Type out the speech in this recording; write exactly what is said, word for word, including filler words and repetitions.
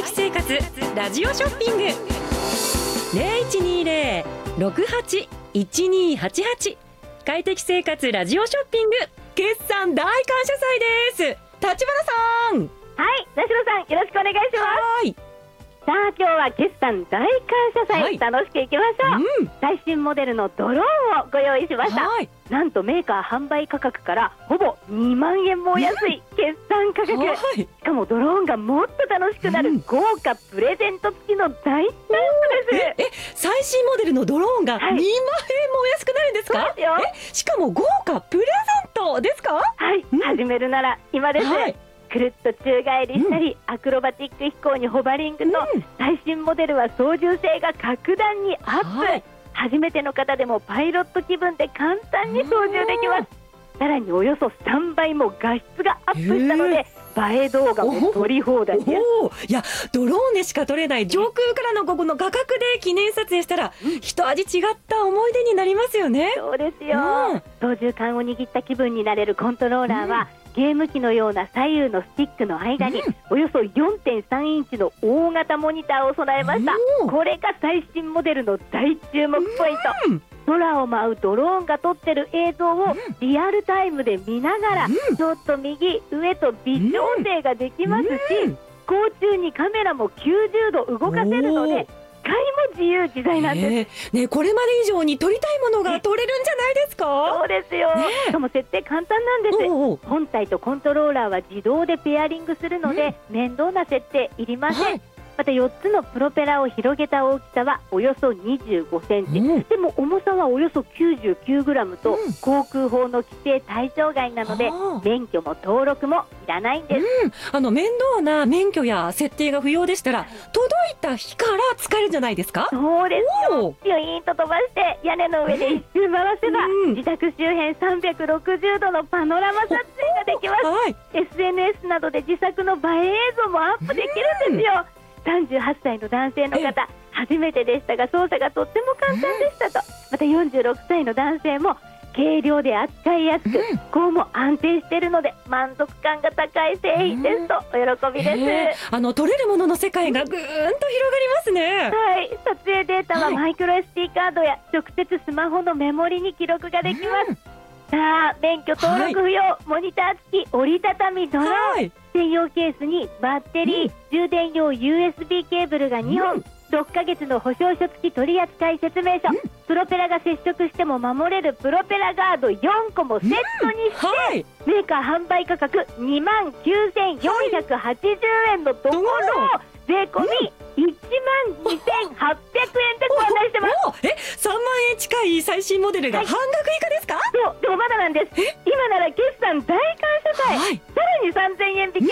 適生活ラジオショッピング ゼロいちにゼロ ろくはち いちにはちはち 快適生活ラジオショッピング決算大感謝祭です。立花さん。 はい、田代さん、よろしくお願いします。 はい。 さあ、今日は決算大感謝祭、はい、楽しくいきましょう、うん、最新モデルのドローンをご用意しました、はい、なんとメーカー販売価格からほぼにまんえんもお安い決算価格、はい、しかもドローンがもっと楽しくなる豪華プレゼント付きの大チャンスです、 ええ最新モデルのドローンがにまんえんもお安くなるんですか？ そうですよ。 えしかも豪華プレゼントですか？ はい、うん、始めるなら今です、はい、くるっと宙返りしたり、うん、アクロバティック飛行にホバリングと、うん、最新モデルは操縦性が格段にアップ、はい、初めての方でもパイロット気分で簡単に操縦できます。さらにおよそさんばいも画質がアップしたので映え動画も撮り放題です。 いやドローンでしか撮れない上空からのここの画角で記念撮影したら、うん、一味違った思い出になりますよね。 そうですよ、うん、操縦桿を握った気分になれるコントローラーは、うん、ゲーム機のような左右のスティックの間に、うん、およそ よんてんさんインチの大型モニターを備えました、うん、これが最新モデルの大注目ポイント、うん、空を舞うドローンが撮ってる映像をリアルタイムで見ながら、うん、ちょっと右上と微調整ができますし、うん、飛行中にカメラもきゅうじゅうど動かせるので使いも自由自在なんです、 えーね、これまで以上に撮りたいものが撮れるんじゃないですか？ そうですよ、ね、しかも設定簡単なんです。おうおう本体とコントローラーは自動でペアリングするので、うん、面倒な設定いりません、はい、またよっつのプロペラを広げた大きさはおよそにじゅうごセンチ、うん、でも重さはおよそきゅうじゅうきゅうグラムと、うん、航空法の規定対象外なので免許も登録もいらないんです、 うん、あの面倒な免許や設定が不要でしたら届いた日から使えるんじゃないですか？ そうですよ。ピュイーンと飛ばして屋根の上で一周回せば、うん、自宅周辺さんびゃくろくじゅうどのパノラマ撮影ができます、はい、エスエヌエス などで自作の映え映像もアップできるんですよ、うん、さんじゅうはっさいの男性の方初めてでしたが操作がとっても簡単でしたと、またよんじゅうろくさいの男性も軽量で扱いやすく、うん、こうも安定しているので満足感が高い製品ですと、うん、お喜びです、 えー、あの撮れるものの世界がぐーんと広がりますね。 はい、撮影データはマイクロ エスディー カードや直接スマホのメモリに記録ができます、うん、さあ免許登録不要、はい、モニター付き折りたたみドローン、はい、専用ケースにバッテリー、うん、充電用 ユーエスビー ケーブルがにほん、うん、ろっかげつの保証書付き取扱説明書、うん、プロペラが接触しても守れるプロペラガードよんこもセットにして、うんはい、メーカー販売価格にまんきゅうせんよんひゃくはちじゅうえんのところ、はい、税込みいちまんにせんはっぴゃくえんでご案内してます。 えさんまんえん近い最新モデルが半額以下ですか？ そうでもまだなんです。今なら決算大感謝祭、はい、さらにさんぜんえん引き